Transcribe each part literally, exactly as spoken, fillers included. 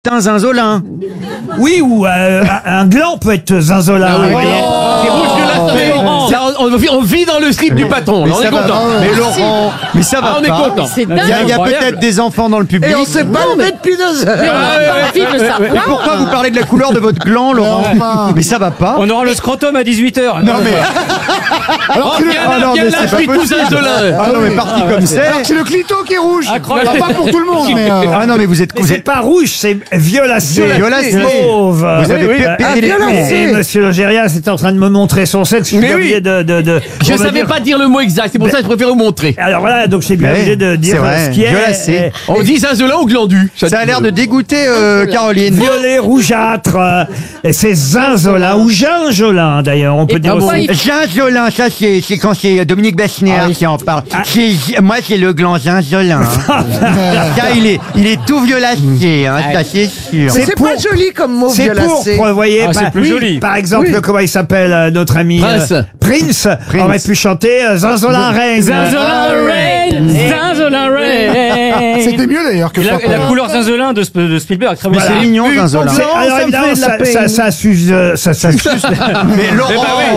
un zinzolin. Oui, ou euh, un gland peut être zinzolin. Ah oui, vous voyez. C'est rouge de la Là, on, on, on vit dans le slip du patron. Là, on est content. Mais Laurent, mais ça va Ah, on est pas. content. C'est Il y a, dingue. il y a peut-être des enfants dans le public. Et on s'est pas levé depuis deux heures. Mais on n'a pas envie de le Et savoir. pourquoi vous parlez de la couleur de votre gland, Laurent? Mais ça va pas. On aura le scrotum à dix-huit heures. Non mais, Alors que le, ah non, Quel mais c'est âge pas fit tout possible. zinzolin. Ah non mais parti comme c'est. alors que c'est le clito qui est rouge. Incroyable. Alors, pas pour tout le monde, mais. euh, Ah non mais vous êtes, Mais vous c'est êtes pas rouge, c'est violacé. Violacé. Mauve. Vous avez Oui, pé- oui. pété Ah, les violacé. Et monsieur Logérias est en train de me montrer son sexe. Je suis Mais bien oui. obligé de, de, de, Je pour me savais dire- pas dire le mot exact, c'est pour ça que je préfère vous montrer. Alors voilà, donc j'ai bien Ouais, obligé de dire c'est vrai, ce qui est. violacé. euh, On dit zinzolin ou glandu. Ça a l'air de dégoûter euh, Caroline. Violet, rougeâtre, euh, et c'est zinzolin ou ginjolin d'ailleurs, on peut Et dire pourquoi aussi. il- Ginzolin, ça c'est c'est quand c'est Dominique Besnier Ah oui. qui en parle. C'est- Moi c'est le gland ginzolin. Hein. Ça il est, il est tout violacé, hein, ça c'est sûr. C'est pour- pas joli comme mot C'est violacé. pourpre, vous voyez. Ah, c'est par- plus joli. Par exemple, Oui. comment il s'appelle euh, notre ami Prince. euh, Prince, Prince. aurait pu chanter euh, Zinzolin Reign. Zinzolin Rain, Zinzolin Rain. C'était mieux d'ailleurs que Et la, ça. et la couleur zinzolin de, Sp- de Spielberg, très bien. C'est mignon Zinzolin. C'est- Alors ça me évidemment, fait de la ça, peine. ça, ça s'use, euh, ça, ça, s'use- Mais Laurent,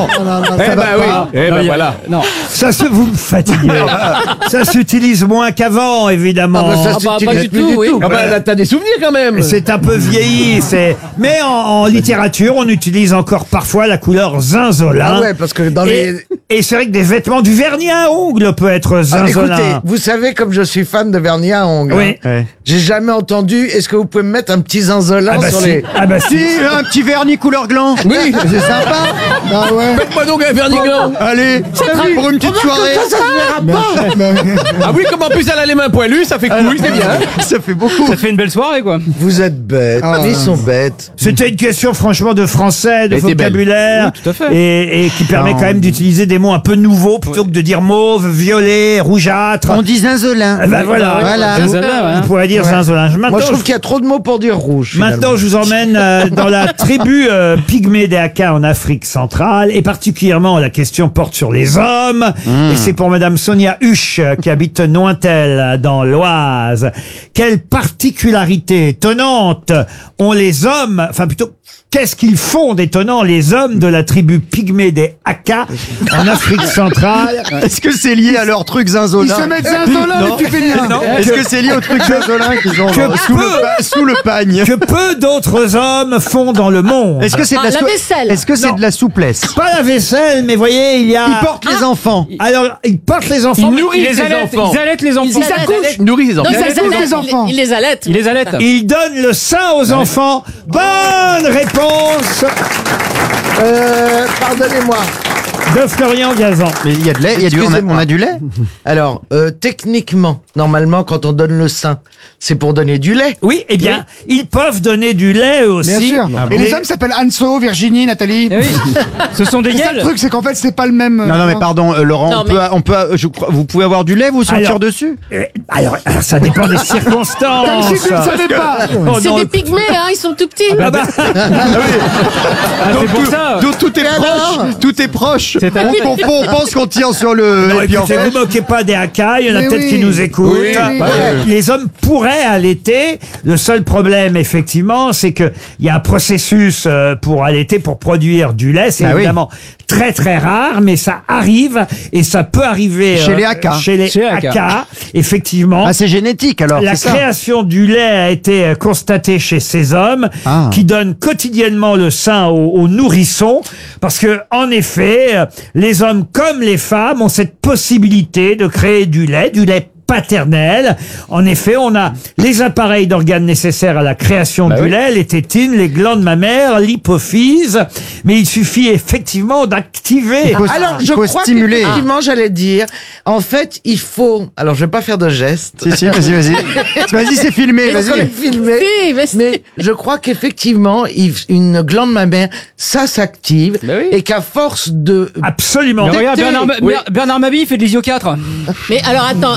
Eh bah oui. Eh Non, bah il y a- voilà. Non. ça se vous me fatiguez. Ça s'utilise moins qu'avant, évidemment. Ah bah, ça Ah bah, pas s'utilise du plus tout, oui. Ah bah là, t'as des souvenirs quand même. C'est un peu vieilli, c'est. Mais en, en littérature, on utilise encore parfois la couleur zinzolin. Ah ouais, parce que dans Et, les. et c'est vrai que des vêtements, du vernis à ongles peut être Ah, zinzolin. écoutez, vous savez comme je suis fan de vernis à ongles. Oui. hein. Ouais. J'ai jamais entendu. Est-ce que vous pouvez me mettre un petit zinzolin Ah bah sur si. les. Ah bah si. si un petit vernis couleur gland. Oui. C'est sympa. Ah ouais. Faites-moi donc un vernis gland. Allez, pour une petite soirée. Ça, ça se verra pas. Ah oui, comme en plus elle a les mains poilues, ça fait couille, c'est bien. Ça fait beaucoup. Ça te fait une belle soirée, quoi. Vous êtes bêtes. Ah. Ils sont bêtes. C'était une question franchement de français, de Elle était belle. vocabulaire, Oui, tout à fait. et, et qui permet Non. quand même d'utiliser des mots un peu nouveaux plutôt que de dire mauve, violet, rougeâtre. On dit zinzolin. Eh ben voilà. Voilà. Vous, Zinzolin, ouais. vous pourrez dire zinzolin. Moi, Maintenant, je trouve je- qu'il y a trop de mots pour dire rouge. Maintenant, je vous emmène euh, dans la tribu euh, pygmée des Aka en Afrique centrale, et particulièrement la question porte sur les hommes, et c'est pour Madame Sonia Huche euh, qui habite Nointel dans l'Oise. Quelle particularité étonnante ont les hommes, enfin plutôt, qu'est-ce qu'ils font d'étonnant les hommes de la tribu pygmée des Aka en Afrique centrale? Est-ce que c'est lié à leur truc Ils zinzolin? se mettent zinzolin, Non. les tupéniens. Est-ce que c'est lié au truc zinzolin qu'ils ont que euh, sous, le, peu- pa- sous le pagne? Que peu d'autres hommes font dans le monde. Est-ce que c'est de Ah, la, la sou- vaisselle. Est-ce que c'est Non. de la souplesse? Pas la vaisselle, mais voyez, il y a... Ils portent les enfants. Alors, ils portent les enfants. Ils mais- nourrissent Ils les allaitent, enfants. ils allaitent les enfants. Ils accouchent. Ils nourrissent les Non, enfants. ils les tous les allaitent. enfants. Ils les allaitent. Ils les allaitent. Il donne le sein aux enfants. Bonne réponse Euh, pardonnez-moi. de Florian Gazan. Mais il y a de lait, il y a du, on, a, Excusez-moi. on a du lait. Alors, euh, techniquement, normalement, quand on donne le sein, c'est pour donner du lait. Oui, eh bien, ils peuvent donner du lait eux aussi. Bien sûr. Ah Et bon. les hommes s'appellent Anso, Virginie, Nathalie. Eh oui. Ce sont des C'est ça le gueules. truc, c'est qu'en fait, c'est pas le même. Non, non, mais pardon, euh, Laurent, Non, on peut, mais- on peut, euh, je crois, vous pouvez avoir du lait, vous sentir Alors- dessus? Eh, Alors, alors, ça dépend des circonstances. Comme si tu ne savais pas. Oh, C'est non, des pygmées, hein, ils sont tout petits. ah bah, Ah, c'est pour ça. Donc tout est proche, tout est proche. C'est un- On, on- on pense qu'on tire sur le. non, et puis en écoutez, fait- vous moquez pas des Haka, il y en a Mais peut-être oui. qui nous écoutent. Oui, oui, Bah, oui. Les hommes pourraient allaiter. Le seul problème, effectivement, c'est que il y a un processus euh, pour allaiter, pour produire du lait. C'est Ah oui. évidemment très très rare, mais ça arrive et ça peut arriver Chez euh, les Haka. Chez les Chez les Haka. Haka, effectivement. Ah, c'est génétique alors. La c'est ça. création du lait a été euh, constatée chez ces hommes Ah. qui donnent quotidiennement le sein aux, aux nourrissons parce que, en effet, euh, les hommes comme les femmes ont cette possibilité de créer du lait, du lait paternelle. En effet, on a les appareils d'organes nécessaires à la création Bah du oui. lait, les tétines, les glandes mammaires, l'hypophyse, mais il suffit effectivement d'activer. faut- Alors, il je faut crois stimuler. qu'effectivement, j'allais dire, en fait, il faut... Alors, je vais pas faire de gestes. Si, si, vas-y, vas-y. Vas-y, c'est filmé, Parce qu'on vas-y. est filmé. Si, mais c'est- Mais je crois qu'effectivement, il- une glande mammaire, ça s'active. Bah oui. Et qu'à force de... Absolument. Mais regarde, Tété. Bernard, Ma- Oui. Bernard Mabie, il fait de l'isio quatre. Mais alors attends, ça s'active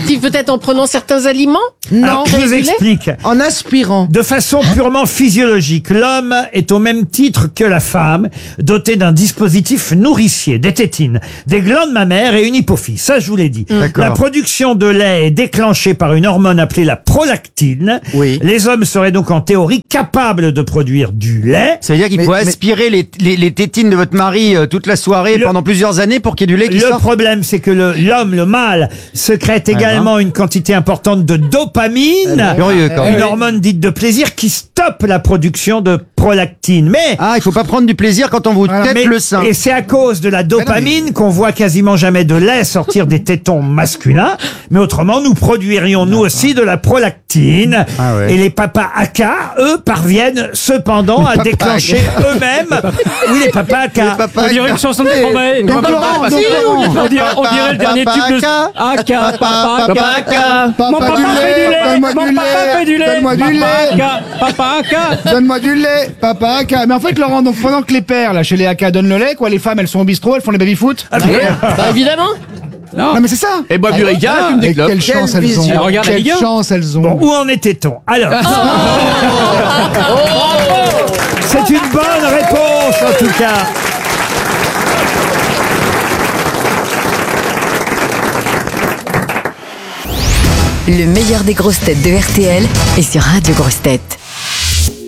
actif peut-être en prenant certains aliments? Alors, je vous Du lait explique. En aspirant. De façon purement physiologique, l'homme est au même titre que la femme, doté d'un dispositif nourricier, des tétines, des glandes mammaires et une hypophyse. Ça, je vous l'ai dit. D'accord. La production de lait est déclenchée par une hormone appelée la prolactine. Oui. Les hommes seraient donc en théorie capables de produire du lait. Ça veut dire qu'il Mais- faut mais- aspirer les, les, les tétines de votre mari euh, toute la soirée Le- pendant plusieurs années pour qu'il y ait du lait qui Le sorte. problème, c'est que le- l'homme, le mâle, sécrète également une quantité importante de dopamine, Curieux quand une même. hormone dite de plaisir qui stoppe la production de prolactine. Mais Ah, il faut pas prendre du plaisir quand on vous Voilà. tête Mais- le sein. Et c'est à cause de la dopamine qu'on voit quasiment jamais de lait sortir des tétons masculins. Mais autrement, nous produirions nous aussi de la prolactine. Ah ouais. Et les papas aka, eux, parviennent cependant à déclencher eux-mêmes. Oui, les papas aka. Papa, On dirait une chanson de Stromae. Donc, Laurent, donc, Laurent. On dirait, on dirait le dernier tube de... Aka, papa, aka, aka. Mon Papa papa du fait du lait, lait. donne-moi Mon du papa lait, fait du lait. donne-moi du Papa, lait. aka, papa, aka. Donne-moi du lait, papa Aka. Mais en fait, Laurent, donc pendant que les pères, là, chez les Aka, donnent le lait, quoi, les femmes, elles sont au bistrot, elles font les baby-foot. Bah évidemment. Non, mais c'est ça. Et bois du Ricard, fume des Et clopes. quelle chance elles vision. ont. Regarde la Quelle Ligue un. chance elles ont. Bon, où en était-on? Alors. C'est une bonne réponse, en tout cas. Le meilleur des grosses têtes de R T L est sur Radio Grosses Têtes.